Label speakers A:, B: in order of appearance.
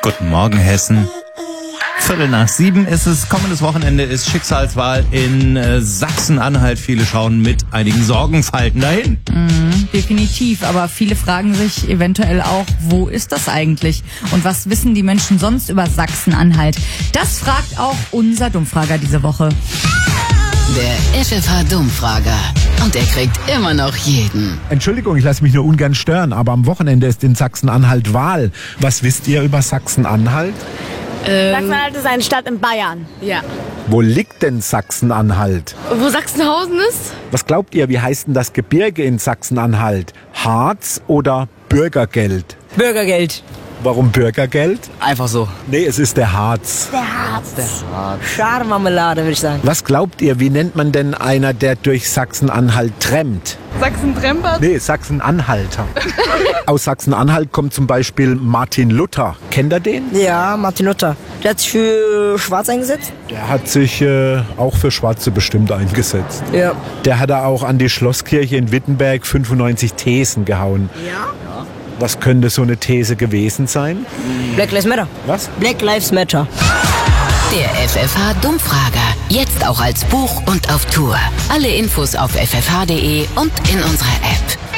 A: Guten Morgen, Hessen. 6:15 ist es. Kommendes Wochenende ist Schicksalswahl in Sachsen-Anhalt. Viele schauen mit einigen Sorgenfalten dahin.
B: Definitiv, aber viele fragen sich eventuell auch, wo ist das eigentlich? Und was wissen die Menschen sonst über Sachsen-Anhalt? Das fragt auch unser Dummfrager diese Woche.
C: Der FFH-Dummfrager. Und er kriegt immer noch jeden.
D: Entschuldigung, ich lasse mich nur ungern stören, aber am Wochenende ist in Sachsen-Anhalt Wahl. Was wisst ihr über Sachsen-Anhalt?
E: Sachsen-Anhalt ist eine Stadt in Bayern.
F: Ja.
D: Wo liegt denn Sachsen-Anhalt?
F: Wo Sachsenhausen ist?
D: Was glaubt ihr, wie heißt denn das Gebirge in Sachsen-Anhalt? Harz oder Bürgergeld?
G: Bürgergeld.
D: Warum Bürgergeld?
G: Einfach so.
D: Nee, es ist der Harz.
G: Scharmarmelade, würde ich sagen.
D: Was glaubt ihr, wie nennt man denn einer, der durch Sachsen-Anhalt trampt?
F: Sachsen-Trempert?
D: Nee, Sachsen-Anhalter. Aus Sachsen-Anhalt kommt zum Beispiel Martin Luther. Kennt ihr den?
G: Ja, Martin Luther. Der hat sich für Schwarz eingesetzt?
D: Der hat sich auch für Schwarze bestimmt eingesetzt.
G: Ja.
D: Der hat auch an die Schlosskirche in Wittenberg 95 Thesen gehauen.
G: Ja?
D: Was könnte so eine These gewesen sein?
G: Black Lives Matter.
D: Was?
G: Black Lives Matter.
C: Der FFH-Dummfrager. Jetzt auch als Buch und auf Tour. Alle Infos auf ffh.de und in unserer App.